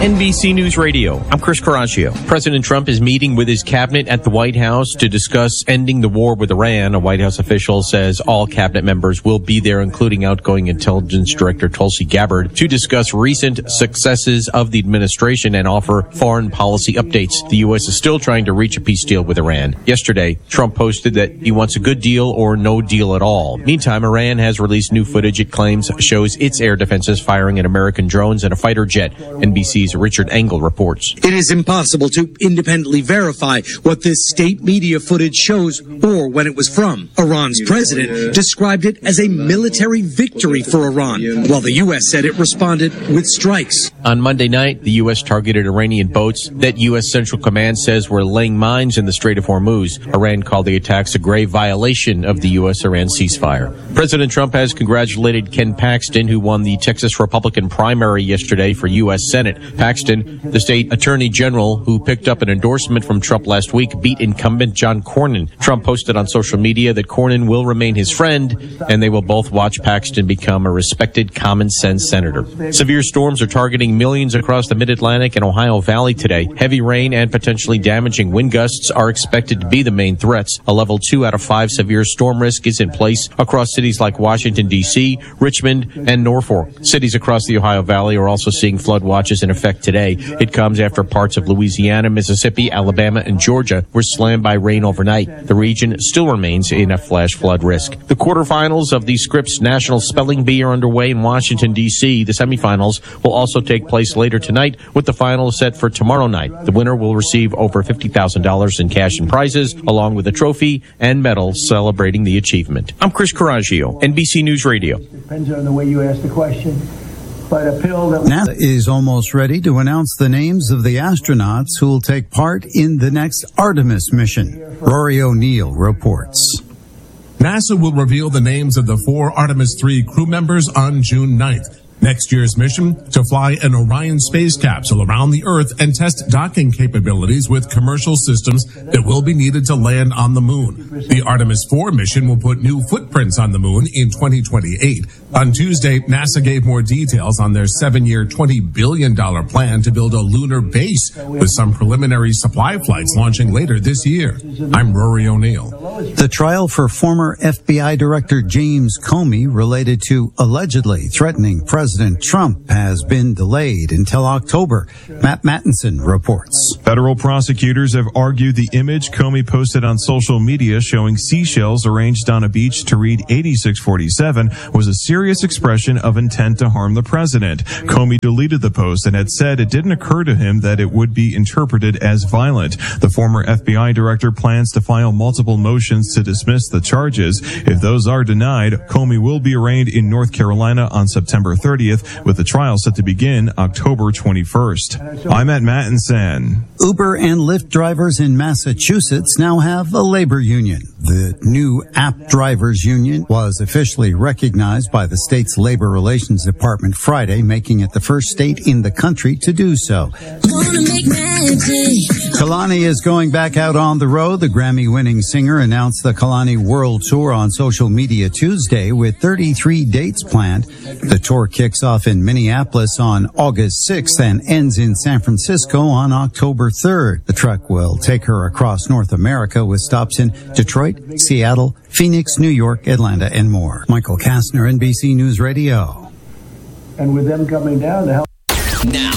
NBC News Radio. I'm Chris Caraccio. President Trump is meeting with his cabinet at the White House to discuss ending the war with Iran. A White House official says all cabinet members will be there, including outgoing intelligence director Tulsi Gabbard, to discuss recent successes of the administration and offer foreign policy updates. The U.S. is still trying to reach a peace deal with Iran. Yesterday, Trump posted that he wants a good deal or no deal at all. Meantime, Iran has released new footage it claims shows its air defenses firing at American drones and a fighter jet. NBC's Richard Engel reports. It is impossible to independently verify what this state media footage shows or when it was from. Iran's president described it as a military victory for Iran, while the U.S. said it responded with strikes. On Monday night, the U.S. targeted Iranian boats that U.S. Central Command says were laying mines in the Strait of Hormuz. Iran called the attacks a grave violation of the U.S.-Iran ceasefire. President Trump has congratulated Ken Paxton, who won the Texas Republican primary yesterday for U.S. Senate. Paxton, the state attorney general who picked up an endorsement from Trump last week, beat incumbent John Cornyn. Trump posted on social media that Cornyn will remain his friend, and they will both watch Paxton become a respected common sense senator. Severe storms are targeting millions across the Mid-Atlantic and Ohio Valley today. Heavy rain and potentially damaging wind gusts are expected to be the main threats. A level 2 out of 5 severe storm risk is in place across cities like Washington, D.C., Richmond, and Norfolk. Cities across the Ohio Valley are also seeing flood watches in effect today. It comes after parts of Louisiana, Mississippi, Alabama, and Georgia were slammed by rain overnight. The region still remains in a flash flood risk. The quarterfinals of the Scripps National Spelling Bee are underway in Washington, D.C. The semifinals will also take place later tonight, with the finals set for tomorrow night. The winner will receive over $50,000 in cash and prizes, along with a trophy and medal celebrating the achievement. I'm Chris Caraccio, NBC News Radio. Depends on the way you ask the question. NASA is almost ready to announce the names of the astronauts who will take part in the next Artemis mission. Rory O'Neill reports. NASA will reveal the names of the 4 Artemis 3 crew members on June 9th. Next year's mission to fly an Orion space capsule around the Earth and test docking capabilities with commercial systems that will be needed to land on the moon. The Artemis 4 mission will put new footprints on the moon in 2028. On Tuesday, NASA gave more details on their 7-year, $20 billion plan to build a lunar base, with some preliminary supply flights launching later this year. I'm Rory O'Neill. The trial for former FBI Director James Comey related to allegedly threatening President Trump has been delayed until October. Matt Mattinson reports. Federal prosecutors have argued the image Comey posted on social media showing seashells arranged on a beach to read 8647 was a serious expression of intent to harm the president. Comey deleted the post and had said it didn't occur to him that it would be interpreted as violent. The former FBI director plans to file multiple motions to dismiss the charges. If those are denied, Comey will be arraigned in North Carolina on September 30th, with the trial set to begin October 21st. I'm at Mattinson. Uber and Lyft drivers in Massachusetts now have a labor union. The new App Drivers Union was officially recognized by the state's Labor Relations Department Friday, making it the first state in the country to do so. Kalani is going back out on the road. The Grammy-winning singer announced the Kalani World Tour on social media Tuesday with 33 dates planned. The tour kicks off in Minneapolis on August 6th and ends in San Francisco on October 3rd. The trek will take her across North America with stops in Detroit, Seattle, Phoenix, New York, Atlanta, and more. Michael Kastner, NBC News Radio. And with them coming down to help. Now.